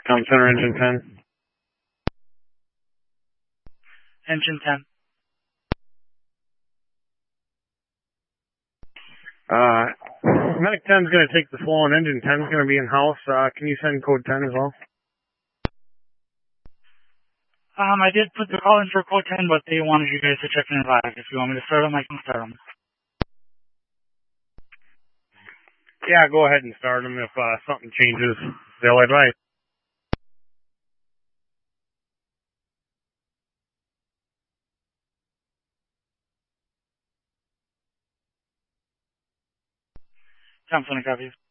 Town Center, Engine 10. Engine 10. Medic 10 is going to take the flow and Engine 10 is going to be in-house. Can you send code 10 as well? I did put the call in for code 10, but they wanted you guys to check in live. If you want me to start them, I can start them. Yeah, go ahead and start them. If something changes, they'll advise. Town Center copies.